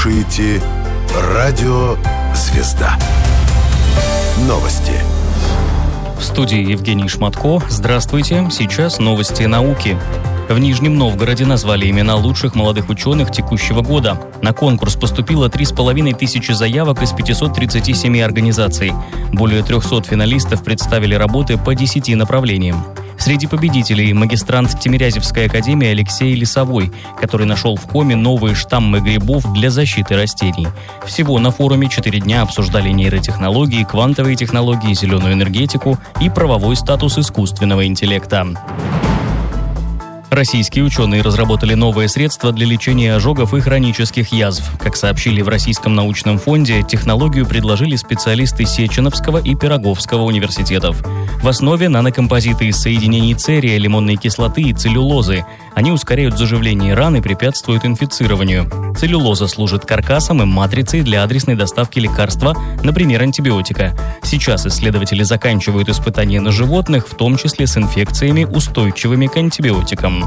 слушаете «Радио Звезда». Новости. В студии Евгений Шматко. Здравствуйте. Сейчас новости науки. В Нижнем Новгороде назвали имена лучших молодых ученых текущего года. На конкурс поступило 3500 заявок из 537 организаций. Более 300 финалистов представили работы по 10 направлениям. Среди победителей магистрант Тимирязевской академии Алексей Лисовой, который нашел в коме новые штаммы грибов для защиты растений. Всего на форуме 4 дня обсуждали нейротехнологии, квантовые технологии, зеленую энергетику и правовой статус искусственного интеллекта. Российские ученые разработали новые средства для лечения ожогов и хронических язв. Как сообщили в Российском научном фонде, технологию предложили специалисты Сеченовского и Пироговского университетов. В основе нанокомпозиты из соединений церия, лимонной кислоты и целлюлозы. Они ускоряют заживление ран и препятствуют инфицированию. Целлюлоза служит каркасом и матрицей для адресной доставки лекарства, например, антибиотика. Сейчас исследователи заканчивают испытания на животных, в том числе с инфекциями, устойчивыми к антибиотикам.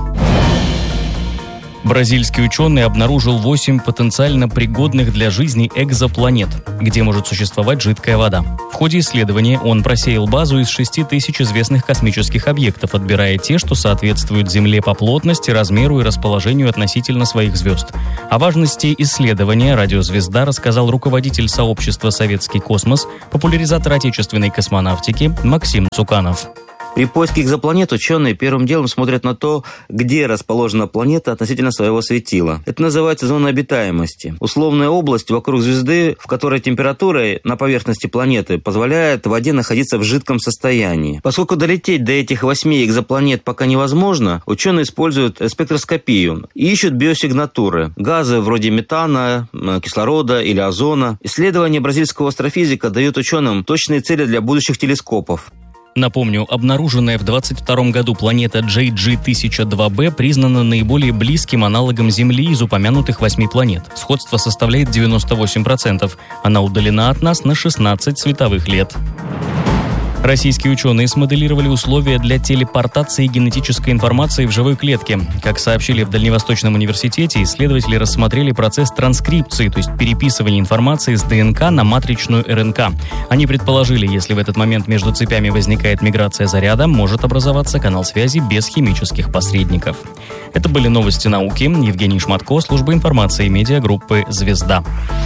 Бразильский ученый обнаружил 8 потенциально пригодных для жизни экзопланет, где может существовать жидкая вода. В ходе исследования он просеял базу из 6000 известных космических объектов, отбирая те, что соответствуют Земле по плотности, размеру и расположению относительно своих звезд. О важности исследования «Радио Звезда» рассказал руководитель сообщества «Советский космос», популяризатор отечественной космонавтики Максим Цуканов. При поиске экзопланет ученые первым делом смотрят на то, где расположена планета относительно своего светила. Это называется зона обитаемости. Условная область вокруг звезды, в которой температура на поверхности планеты позволяет воде находиться в жидком состоянии. Поскольку долететь до этих 8 экзопланет пока невозможно, ученые используют спектроскопию и ищут биосигнатуры. Газы вроде метана, кислорода или озона. Исследования бразильского астрофизика дают ученым точные цели для будущих телескопов. Напомню, обнаруженная в 2022 году планета JG-1002b признана наиболее близким аналогом Земли из упомянутых 8 планет. Сходство составляет 98%. Она удалена от нас на 16 световых лет. Российские ученые смоделировали условия для телепортации генетической информации в живой клетке. Как сообщили в Дальневосточном университете, исследователи рассмотрели процесс транскрипции, то есть переписывания информации с ДНК на матричную РНК. Они предположили, если в этот момент между цепями возникает миграция заряда, может образоваться канал связи без химических посредников. Это были новости науки. Евгений Шматко, служба информации медиагруппы «Звезда».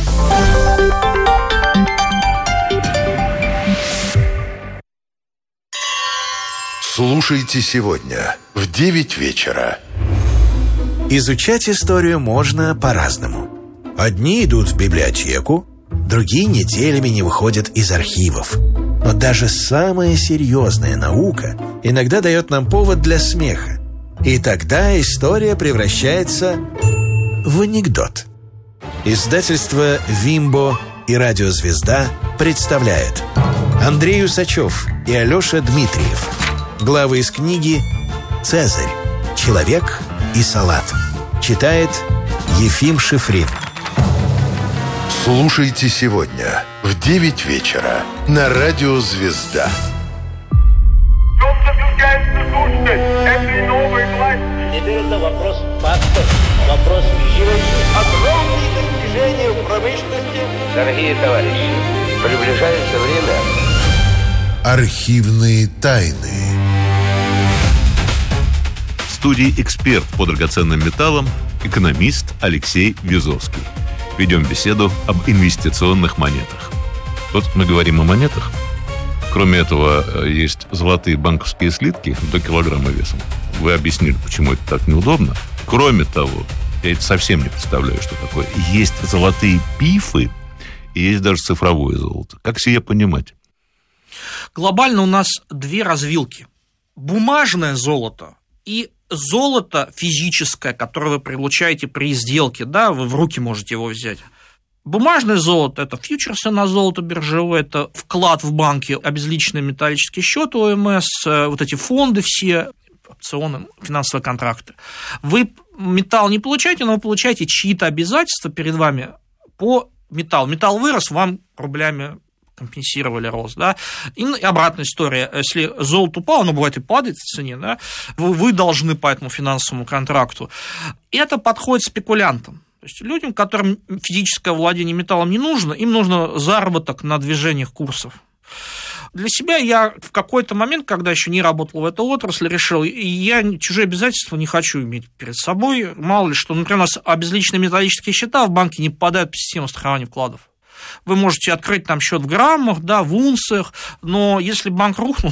Слушайте сегодня в 9 вечера. Изучать историю можно по-разному. Одни идут в библиотеку, другие неделями не выходят из архивов. Но даже самая серьезная наука иногда дает нам повод для смеха. И тогда история превращается в анекдот. Издательство «Вимбо» и «Радио Звезда» представляет Андрей Усачев и Алеша Дмитриев. Главы из книги «Цезарь. Человек и салат». Читает Ефим Шифрин. Слушайте сегодня в 9 вечера на «Радио Звезда». Теперь это вопрос фактов, вопрос вещей. Огромные достижения в промышленности. Дорогие товарищи, приближается время. Архивные тайны. В студии эксперт по драгоценным металлам, экономист Алексей Вязовский. Ведем беседу об инвестиционных монетах. Вот мы говорим о монетах. Кроме этого, есть золотые банковские слитки до килограмма весом. Вы объяснили, почему это так неудобно. Кроме того, я это совсем не представляю, что такое. Есть золотые пифы и есть даже цифровое золото. Как себе понимать? Глобально у нас 2 развилки. Бумажное золото и золото физическое, которое вы получаете при сделке, да, вы в руки можете его взять. Бумажное золото – это фьючерсы на золото биржевое, это вклад в банке, обезличенный металлический счет ОМС, вот эти фонды все, опционы, финансовые контракты. Вы металл не получаете, но вы получаете чьи-то обязательства перед вами по металлу. Металл вырос, вам рублями компенсировали рост, да, и обратная история, если золото упало, оно бывает и падает в цене, да, вы должны по этому финансовому контракту. Это подходит спекулянтам. То есть людям, которым физическое владение металлом не нужно, им нужно заработок на движениях курсов. Для себя я в какой-то момент, когда еще не работал в этой отрасли, решил, я чужие обязательства не хочу иметь перед собой. Мало ли что, например, у нас обезличенные металлические счета в банке не попадают в систему страхования вкладов. Вы можете открыть там счет в граммах, да, в унциях, но если банк рухнул,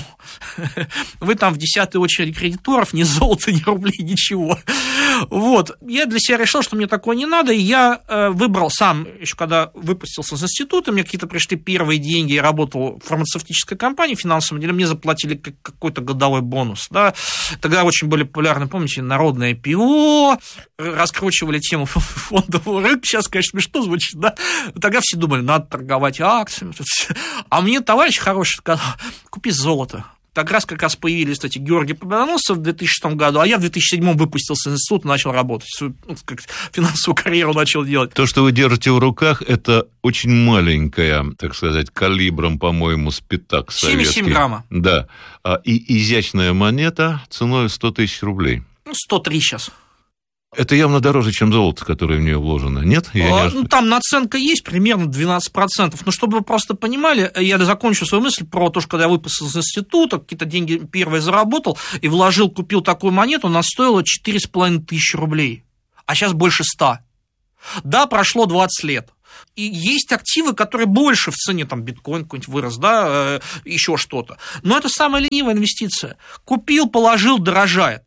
вы там в 10-й очереди кредиторов, ни золота, ни рублей, ничего. Вот. Я для себя решил, что мне такое не надо, и я выбрал сам, еще когда выпустился из института, мне какие-то пришли первые деньги, я работал в фармацевтической компании финансовом деле, мне заплатили какой-то годовой бонус. Да. Тогда очень были популярны, помните, народное ПИО, раскручивали тему фондового рынка, сейчас, конечно, смешно звучит, да, тогда все думали, надо торговать акциями. А мне товарищ хороший сказал, купи золото. Так раз как раз появились эти Георгий Победоносцев в 2006 году, а я в 2007 выпустился из института, начал работать, финансовую карьеру начал делать. То, что вы держите в руках, это очень маленькая, так сказать, калибром, по-моему, спитак советский. 7,7 грамма. Да. И изящная монета ценой 100 тысяч рублей. 103 сейчас. Это явно дороже, чем золото, которое в нее вложено, нет? Там наценка есть, примерно 12%. Но чтобы вы просто понимали, я закончу свою мысль про то, что когда я выпустился из института, какие-то деньги первые заработал и вложил, купил такую монету, она стоила 4,5 тысячи рублей, а сейчас больше 100. Да, прошло 20 лет. И есть активы, которые больше в цене, там биткоин какой-нибудь вырос, да, еще что-то. Но это самая ленивая инвестиция. Купил, положил, дорожает.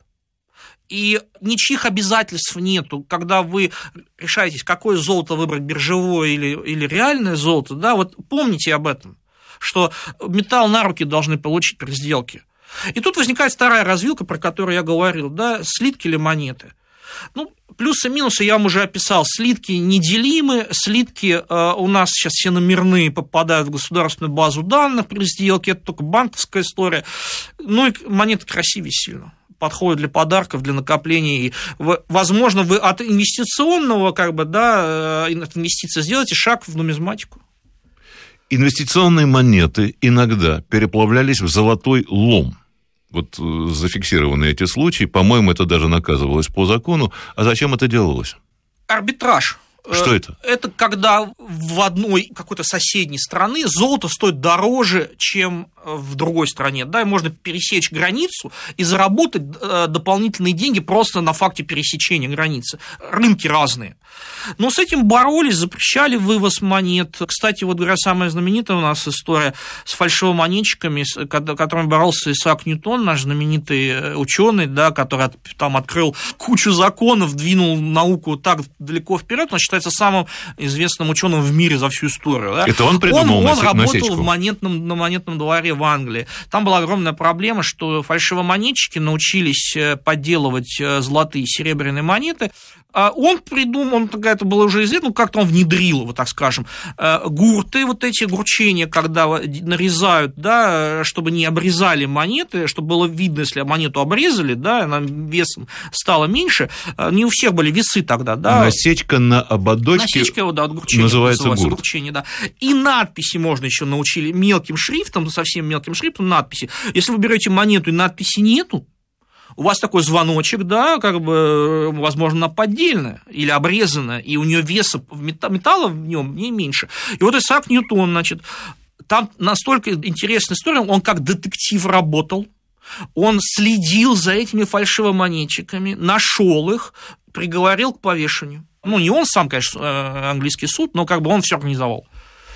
И ничьих обязательств нету, когда вы решаетесь, какое золото выбрать, биржевое или реальное золото, да, вот помните об этом, что металл на руки должны получить при сделке. И тут возникает вторая развилка, про которую я говорил, да, слитки или монеты. Ну, плюсы и минусы я вам уже описал. Слитки неделимы, слитки у нас сейчас все номерные попадают в государственную базу данных при сделке, это только банковская история. Ну и монеты красивее сильно. Подходят для подарков, для накоплений. И, возможно, вы от инвестиционного, как бы, да, от инвестиций сделаете шаг в нумизматику. Инвестиционные монеты иногда переплавлялись в золотой лом. Вот зафиксированы эти случаи. По-моему, это даже наказывалось по закону. А зачем это делалось? Арбитраж. Что это? Это когда в одной какой-то соседней страны золото стоит дороже, чем в другой стране. Да, и можно пересечь границу и заработать дополнительные деньги просто на факте пересечения границы. Рынки разные. Но с этим боролись, запрещали вывоз монет. Кстати, вот говоря, самая знаменитая у нас история с фальшивомонетчиками, с которыми боролся Исаак Ньютон, наш знаменитый ученый, да, который там открыл кучу законов, двинул науку так далеко вперед, он считается самым известным ученым в мире за всю историю. Да. Это он придумал насечку? Он работал на монетном дворе в Англии. Там была огромная проблема, что фальшивомонетчики научились подделывать золотые и серебряные монеты. Он придумал, это было уже известно, как-то он внедрил, вот так скажем, гурты, вот эти гурчения, когда нарезают, да, чтобы не обрезали монеты, чтобы было видно, если монету обрезали, да, она весом стала меньше. Не у всех были весы тогда, да. Насечка на ободочке. Насечка, да, от гурчения называется гурт. Гурчение, да. И надписи можно еще научили мелким шрифтом, совсем мелким шрифтом надписи. Если вы берете монету и надписи нету, у вас такой звоночек, да, как бы, возможно, она поддельная или обрезанная, и у нее веса металла в нем не меньше. И вот Исаак Ньютон, значит, там настолько интересная история, он как детектив работал, он следил за этими фальшивомонетчиками, нашел их, приговорил к повешению. Ну, не он сам, конечно, английский суд, но как бы он все организовал.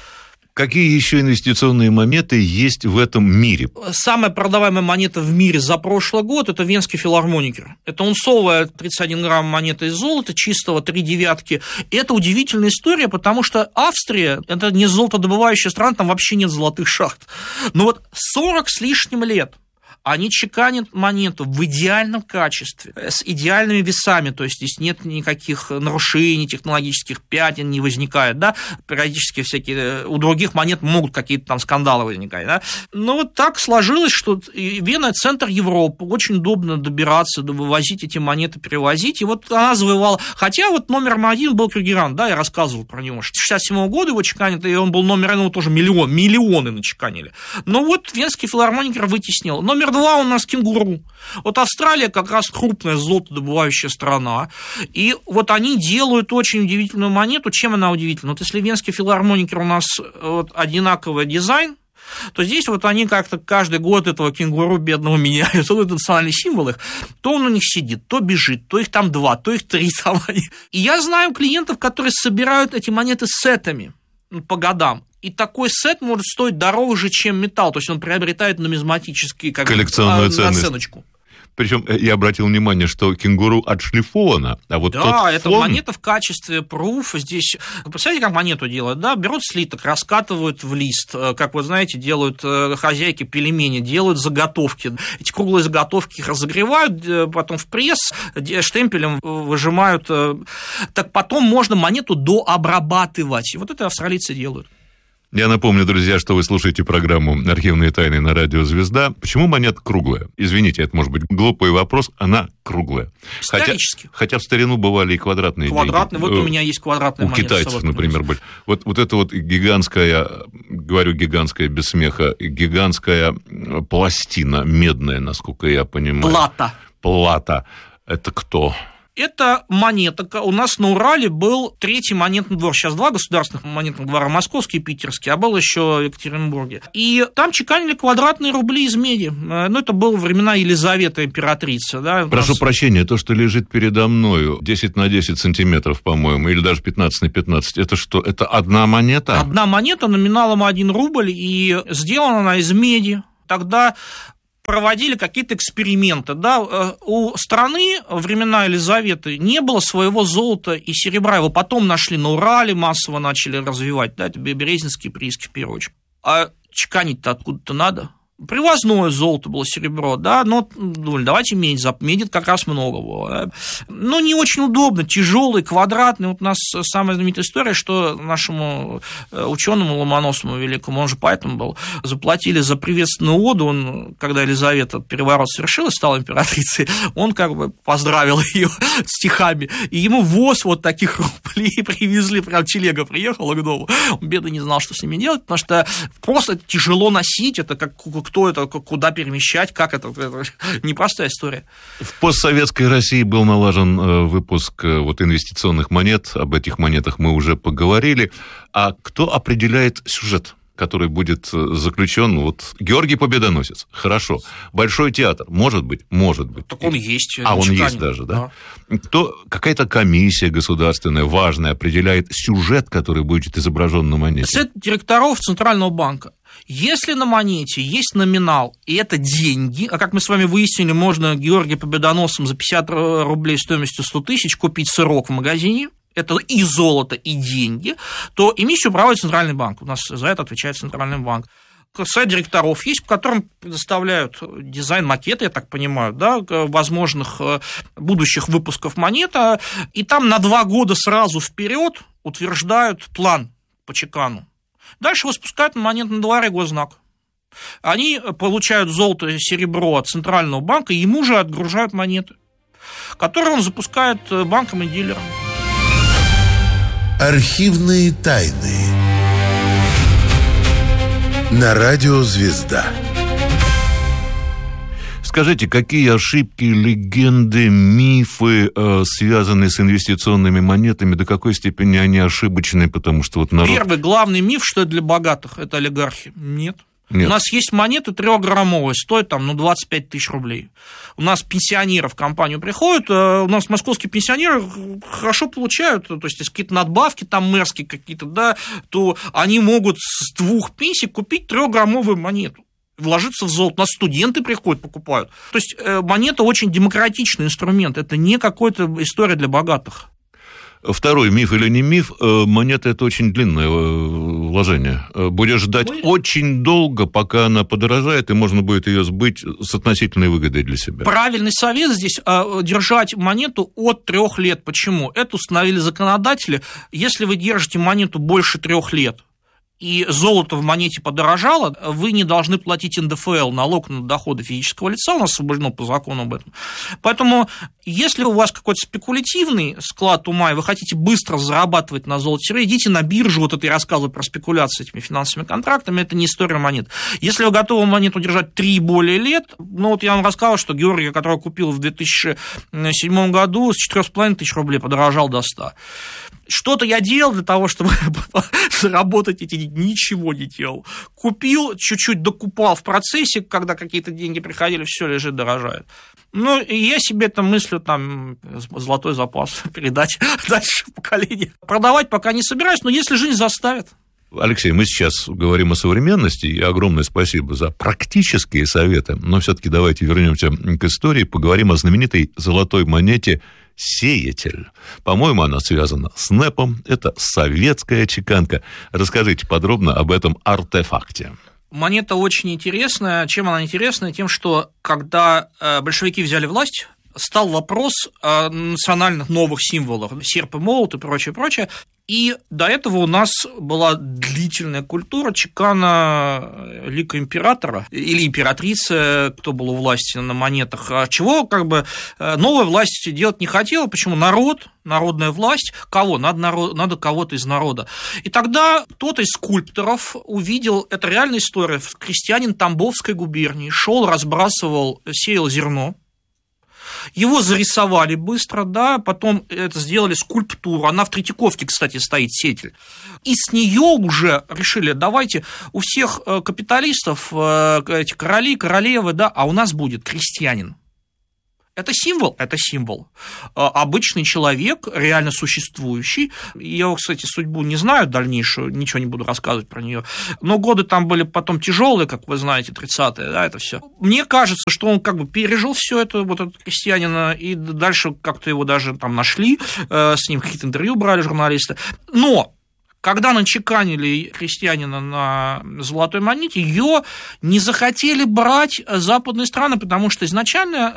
Какие еще инвестиционные монеты есть в этом мире? Самая продаваемая монета в мире за прошлый год – это Венский филармоникер. Это унцовая 31 грамм монета из золота, чистого, 3 девятки. И это удивительная история, потому что Австрия – это не золотодобывающая страна, там вообще нет золотых шахт. Но вот 40 с лишним лет они чеканят монету в идеальном качестве, с идеальными весами, то есть здесь нет никаких нарушений, технологических пятен не возникает, да, периодически всякие, у других монет могут какие-то там скандалы возникать, да, но вот так сложилось, что Вена – центр Европы, очень удобно добираться, вывозить эти монеты, перевозить, и вот она завоевала, хотя вот номером один был Крюгерранд, да, я рассказывал про него, 67 года его чеканят, и он был номер один, тоже миллионы начеканили, но вот Венский филармоникер вытеснил. Номер два у нас кенгуру. Вот Австралия как раз крупная золотодобывающая страна, и вот они делают очень удивительную монету. Чем она удивительна? Вот если Венский филармоникер у нас вот одинаковый дизайн, то здесь вот они как-то каждый год этого кенгуру бедного меняют, он национальный символ их, то он у них сидит, то бежит, то их там 2, то их 3 там. И я знаю клиентов, которые собирают эти монеты сетами по годам. И такой сет может стоить дороже, чем металл, то есть он приобретает нумизматический коллекционную ценность. Наценочку. Причем я обратил внимание, что кенгуру отшлифована, а вот да, это фон... монета в качестве пруф. Здесь, представляете, как монету делают? Да, берут слиток, раскатывают в лист, как вы знаете, делают хозяйки пельмени, делают заготовки. Эти круглые заготовки их разогревают, потом в пресс, штемпелем выжимают. Так потом можно монету дообрабатывать. И вот это австралийцы делают. Я напомню, друзья, что вы слушаете программу «Архивные тайны» на радио «Звезда». Почему монета круглая? Извините, это может быть глупый вопрос, она круглая. Исторически. Хотя в старину бывали и квадратные деньги. Вот у меня есть квадратная монета. У китайцев, например, были. Вот это вот гигантская, говорю гигантская без смеха, гигантская пластина медная, насколько я понимаю. Плата. Это кто? Это монета. У нас на Урале был 3-й монетный двор. Сейчас 2 государственных монетных двора, московский и питерский, а был еще в Екатеринбурге. И там чеканили квадратные рубли из меди. Ну, это было времена Елизаветы императрицы. Да? Прошу прощения, то, что лежит передо мною, 10 на 10 сантиметров, по-моему, или даже 15 на 15, это что? Это одна монета? Одна монета номиналом 1 рубль, и сделана она из меди. Тогда проводили какие-то эксперименты. Да? У страны во времена Елизаветы не было своего золота и серебра. Его потом нашли на Урале, массово начали развивать. Да? Это березнинские прииски, в первую очередь. А чеканить-то откуда-то надо. Привозное золото было, серебро, да, но думали, давайте медь, меди как раз много было. Да? Но не очень удобно, тяжелый, квадратный. Вот у нас самая знаменитая история, что нашему ученому Ломоносову великому, он же поэтом был, заплатили за приветственную оду, он, когда Елизавета переворот совершила, стала императрицей, он как бы поздравил ее стихами, и ему воз вот таких рублей привезли, прям телега приехала к дому, он бедный не знал, что с ними делать, потому что просто тяжело носить, это как кто это, куда перемещать, как это непростая история. В постсоветской России был налажен выпуск вот инвестиционных монет, об этих монетах мы уже поговорили. А кто определяет сюжет, который будет заключен? Вот Георгий Победоносец, хорошо. Большой театр, может быть. Так он есть. Он есть даже, да? Какая-то комиссия государственная, важная, определяет сюжет, который будет изображен на монете? Совет директоров Центрального банка. Если на монете есть номинал, и это деньги, а как мы с вами выяснили, можно Георгия Победоносцем за 50 рублей стоимостью 100 тысяч купить сырок в магазине, это и золото, и деньги, то эмиссию проводит Центральный банк. У нас за это отвечает Центральный банк. Совет директоров есть, в котором предоставляют дизайн, макеты, я так понимаю, да, возможных будущих выпусков монет, и там на 2 года сразу вперед утверждают план по чекану. Дальше выпускают на монетном дворе госзнак. Они получают золото и серебро от Центрального банка, и ему же отгружают монеты, которые он запускает банкам и дилерам. Архивные тайны. На радио «Звезда». Скажите, какие ошибки, легенды, мифы связаны с инвестиционными монетами, до какой степени они ошибочны, потому что вот народ... Первый главный миф, что это для богатых, это олигархи. Нет. У нас есть монеты 3-граммовые, стоят там, 25 тысяч рублей. У нас пенсионеры в компанию приходят, у нас московские пенсионеры хорошо получают, то есть, если какие-то надбавки там мэрские какие-то, да, то они могут с 2 пенсий купить 3-граммовую монету. Вложиться в золото. У нас студенты приходят, покупают. То есть монета очень демократичный инструмент. Это не какая-то история для богатых. Второй миф или не миф, монета – это очень длинное вложение. Будешь ждать очень долго, пока она подорожает, и можно будет ее сбыть с относительной выгодой для себя. Правильный совет здесь – держать монету от 3 лет. Почему? Это установили законодатели. Если вы держите монету больше 3 лет, и золото в монете подорожало, вы не должны платить НДФЛ, налог на доходы физического лица, у нас освобождено по закону об этом. Поэтому, если у вас какой-то спекулятивный склад ума, и вы хотите быстро зарабатывать на золоте, идите на биржу, вот это и рассказываю про спекуляции этими финансовыми контрактами, это не история монет. Если вы готовы монету держать 3 и более лет, ну вот я вам рассказал, что Георгий, который купил в 2007 году, с 4,5 тысяч рублей подорожал до 100. Что-то я делал для того, чтобы заработать эти деньги, ничего не делал. Купил, чуть-чуть докупал в процессе, когда какие-то деньги приходили, все лежит, дорожает. Ну, и я себе там мыслю, там, золотой запас передать дальше поколению. Продавать пока не собираюсь, но если жизнь заставит. Алексей, мы сейчас говорим о современности, и огромное спасибо за практические советы, но все-таки давайте вернемся к истории, поговорим о знаменитой золотой монете «Сеятель». По-моему, она связана с НЭПом, это советская чеканка. Расскажите подробно об этом артефакте. Монета очень интересная. Чем она интересная? Тем, что когда большевики взяли власть, стал вопрос о национальных новых символах, серп и молот и прочее, прочее. И до этого у нас была длительная культура чекана лика императора или императрицы, кто был у власти на монетах, чего как бы новая власть делать не хотела. Почему? Народ, народная власть. Кого? Надо кого-то из народа. И тогда кто-то из скульпторов увидел, это реальная история, крестьянин Тамбовской губернии шел, разбрасывал, сеял зерно. Его зарисовали быстро, да, потом это сделали скульптуру, она в Третьяковке, кстати, стоит, сетель. И с нее уже решили, давайте у всех капиталистов эти короли, королевы, да, а у нас будет крестьянин. Это символ? Это символ. Обычный человек, реально существующий. Я, кстати, судьбу не знаю дальнейшую, ничего не буду рассказывать про нее. Но годы там были потом тяжелые, как вы знаете, 30-е, да, это все. Мне кажется, что он как бы пережил все это, вот этот крестьянина, и дальше как-то его даже там нашли, с ним какие-то интервью брали журналисты. Но когда начеканили крестьянина на золотой монете, ее не захотели брать западные страны, потому что изначально